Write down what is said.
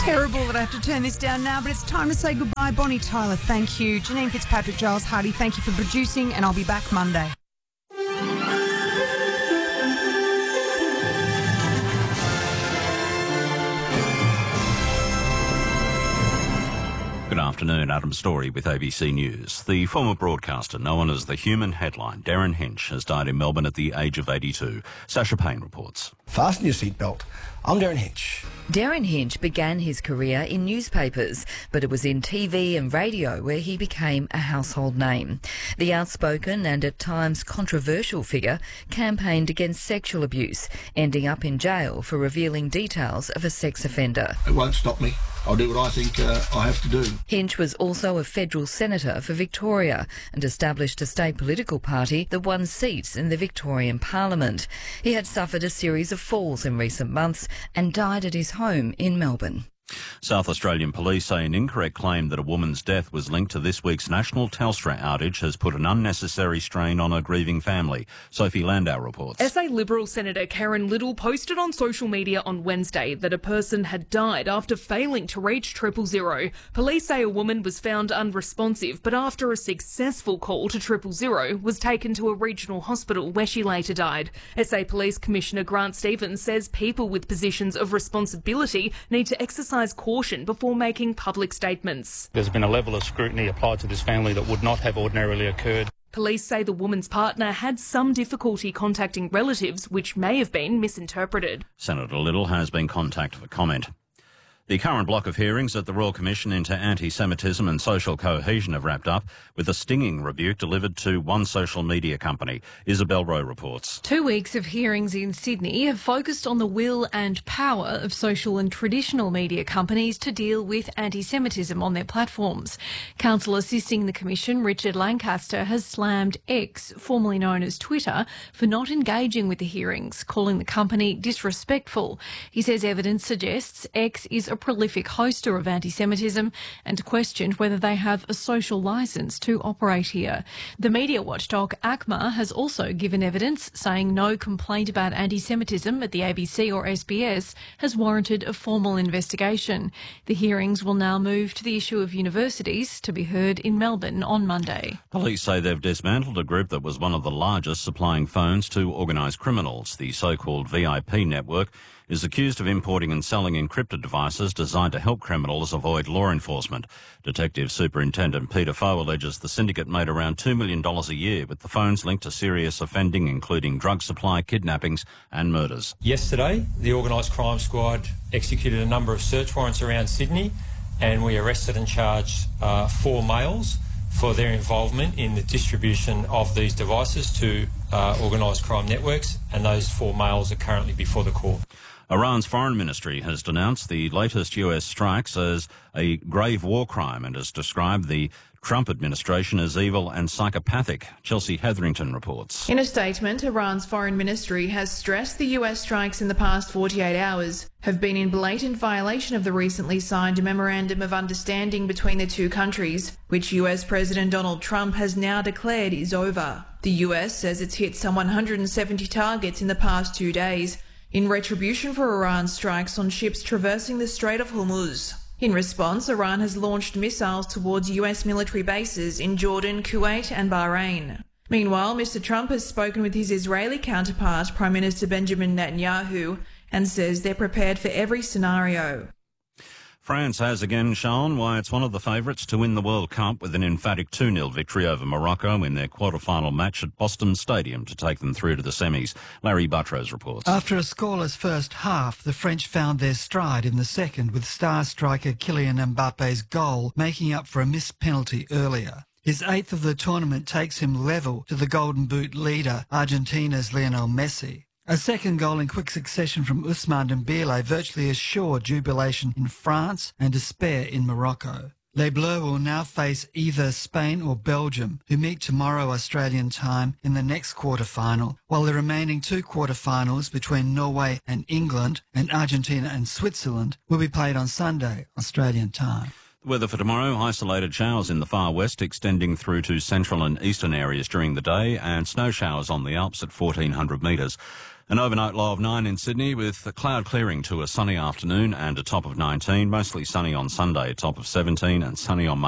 Terrible that I have to turn this down now, but it's time to say goodbye. Bonnie Tyler, thank you. Janine Fitzpatrick, Giles Hardy, thank you for producing, and I'll be back Monday. Good afternoon, Adam Story with ABC News. The former broadcaster known as the Human Headline, Darren Hinch, has died in Melbourne at the age of 82. Sasha Payne reports. Fasten your seatbelt. I'm Darren Hinch. Darren Hinch began his career in newspapers, but it was in TV and radio where he became a household name. The outspoken and at times controversial figure campaigned against sexual abuse, ending up in jail for revealing details of a sex offender. It won't stop me. I'll do what I think I have to do. Hinch was also a federal senator for Victoria and established a state political party that won seats in the Victorian Parliament. He had suffered a series of falls in recent months and died at his home in Melbourne. South Australian police say an incorrect claim that a woman's death was linked to this week's national Telstra outage has put an unnecessary strain on a grieving family. Sophie Landau reports. SA Liberal Senator Karen Little posted on social media on Wednesday that a person had died after failing to reach 000. Police say a woman was found unresponsive, but after a successful call to 000 was taken to a regional hospital where she later died. SA Police Commissioner Grant Stevens says people with positions of responsibility need to exercise caution before making public statements. There's been a level of scrutiny applied to this family that would not have ordinarily occurred. Police say the woman's partner had some difficulty contacting relatives, which may have been misinterpreted. Senator Little has been contacted for comment. The current block of hearings at the Royal Commission into Anti-Semitism and Social Cohesion have wrapped up with a stinging rebuke delivered to one social media company. Isabel Rowe reports. 2 weeks of hearings in Sydney have focused on the will and power of social and traditional media companies to deal with anti-Semitism on their platforms. Counsel assisting the Commission, Richard Lancaster, has slammed X, formerly known as Twitter, for not engaging with the hearings, calling the company disrespectful. He says evidence suggests X is a prolific hoster of anti-Semitism and questioned whether they have a social licence to operate here. The media watchdog ACMA has also given evidence, saying no complaint about anti-Semitism at the ABC or SBS has warranted a formal investigation. The hearings will now move to the issue of universities to be heard in Melbourne on Monday. Police say they've dismantled a group that was one of the largest supplying phones to organised criminals. The so-called VIP network is accused of importing and selling encrypted devices designed to help criminals avoid law enforcement. Detective Superintendent Peter Foe alleges the syndicate made around $2 million a year with the phones linked to serious offending, including drug supply, kidnappings and murders. Yesterday, the Organised Crime Squad executed a number of search warrants around Sydney, and we arrested and charged 4 males for their involvement in the distribution of these devices to organised crime networks, and those 4 males are currently before the court. Iran's foreign ministry has denounced the latest US strikes as a grave war crime and has described the Trump administration as evil and psychopathic. Chelsea Hetherington reports. In a statement, Iran's foreign ministry has stressed the US strikes in the past 48 hours have been in blatant violation of the recently signed Memorandum of Understanding between the two countries, which US President Donald Trump has now declared is over. The US says it's hit some 170 targets in the past 2 days, in retribution for Iran's strikes on ships traversing the Strait of Hormuz. In response, Iran has launched missiles towards US military bases in Jordan, Kuwait and Bahrain. Meanwhile, Mr. Trump has spoken with his Israeli counterpart, Prime Minister Benjamin Netanyahu, and says they're prepared for every scenario. France has again shown why it's one of the favourites to win the World Cup with an emphatic 2-0 victory over Morocco in their quarter-final match at Boston Stadium to take them through to the semis. Larry Buttrose reports. After a scoreless first half, the French found their stride in the second, with star striker Kylian Mbappe's goal making up for a missed penalty earlier. His 8th of the tournament takes him level to the Golden Boot leader, Argentina's Lionel Messi. A second goal in quick succession from Ousmane Dembélé virtually assured jubilation in France and despair in Morocco. Les Bleus will now face either Spain or Belgium, who meet tomorrow Australian time in the next quarter-final, while the remaining 2 quarter-finals between Norway and England and Argentina and Switzerland will be played on Sunday Australian time. Weather for tomorrow, isolated showers in the far west extending through to central and eastern areas during the day and snow showers on the Alps at 1,400 metres. An overnight low of 9 in Sydney with the cloud clearing to a sunny afternoon and a top of 19. Mostly sunny on Sunday, top of 17, and sunny on Monday.